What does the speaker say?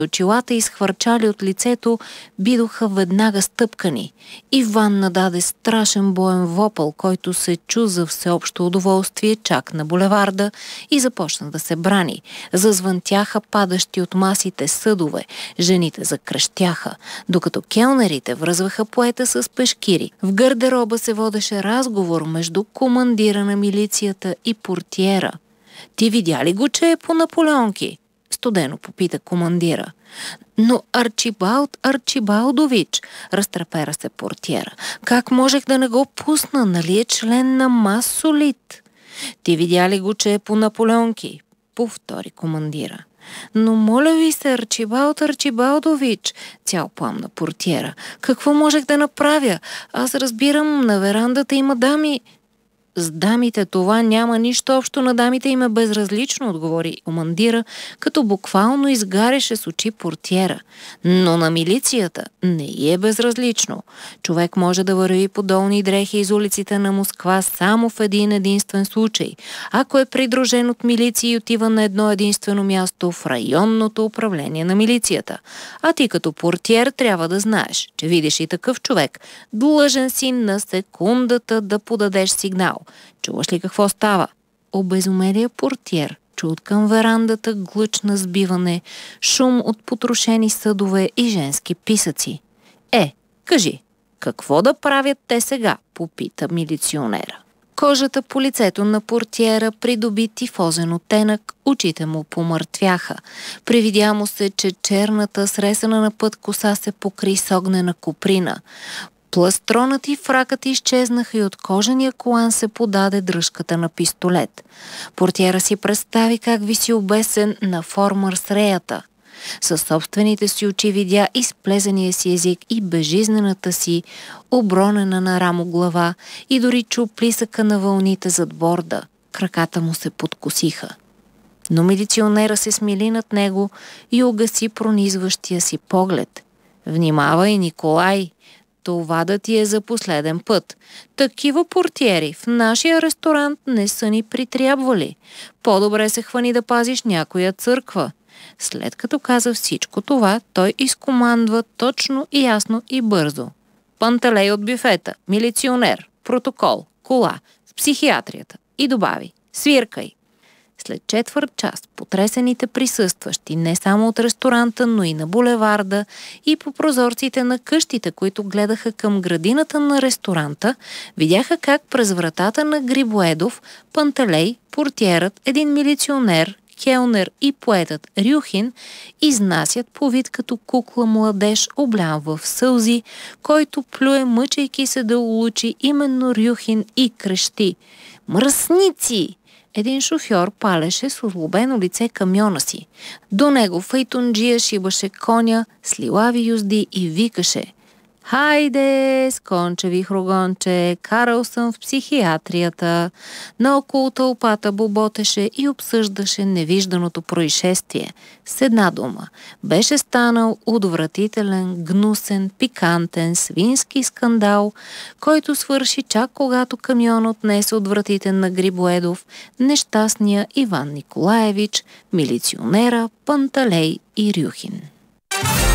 Очилата, изхвърчали от лицето, бидоха веднага стъпкани. Иван нададе страшен боен вопъл, който се чу за всеобщо удоволствие чак на булеварда и започна да се брани. Зазвънтяха падащи от масите съдове, жените закръщяха, докато келнерите връзваха поета с пешкири. В гардероба се водеше разговор между командира на милицията и портиера. "Ти видя ли го, че е по наполеонки?" студено попита командира. "Но Арчибалд Арчибалдович", разтреперя се портиера. "Как можех да не го пусна? Нали е член на Масолит?" "Ти видя ли го, че е по наполеонки?" повтори командира. "Но моля ви се, Арчибалд Арчибалдович", цял пламна портиера. "Какво можех да направя? Аз разбирам, на верандата има дами." "С дамите това няма нищо общо, на дамите им е безразлично", отговори командира, като буквално изгаряше с очи портиера. "Но на милицията не й е безразлично. Човек може да върви по долни дрехи из улиците на Москва само в един единствен случай, ако е придружен от милиция и отива на едно единствено място в районното управление на милицията. А ти като портиер трябва да знаеш, че видиш и такъв човек, длъжен си на секундата да подадеш сигнал. Чуваш ли какво става?" Обезумелият портиер чу откъм верандата глъч на сбиване, шум от потрошени съдове и женски писъци. Кажи, какво да правят те сега?" попита милиционера. Кожата по лицето на портиера придоби тифозен оттенък, очите му помъртвяха. Привидя му се, че черната сресана на път коса се покри с огнена коприна. Пластронът и фракът изчезнаха и от кожения колан се подаде дръжката на пистолет. Портиера си представи как виси обесен на формър с реята. Със собствените си очи видя изплезения си език и безжизнената си, обронена на рамо глава, и дори чу плисъка на вълните зад борда. Краката му се подкосиха. Но милиционера се смили над него и угаси пронизващия си поглед. "Внимавай, Николай! Това да ти е за последен път. Такива портиери в нашия ресторант не са ни притрябвали. По-добре се хвани да пазиш някоя църква." След като каза всичко това, той изкомандва точно и ясно и бързо: "Панталей от бюфета, милиционер, протокол, кола, в психиатрията", и добави: "Свиркай!" След четвърт час потресените присъстващи не само от ресторанта, но и на булеварда и по прозорците на къщите, които гледаха към градината на ресторанта, видяха как през вратата на Грибоедов Панталей, портиерът, един милиционер, келнер и поетът Рюхин изнасят по вид като кукла младеж, облян в сълзи, който плюе, мъчейки се да улучи именно Рюхин, и крещи: "Мръсници!" Един шофьор палеше с озлобено лице камиона си. До него файтонджия шибаше коня с лилави юзди и викаше: "Хайде, сконче вихрогонче, карал съм в психиатрията." Наоколо тълпата боботеше и обсъждаше невижданото происшествие. С една дума, беше станал отвратителен, гнусен, пикантен, свински скандал, който свърши чак когато камион отнесе отвратителен на Грибоедов нещастния Иван Николаевич, милиционера, Панталей и Рюхин.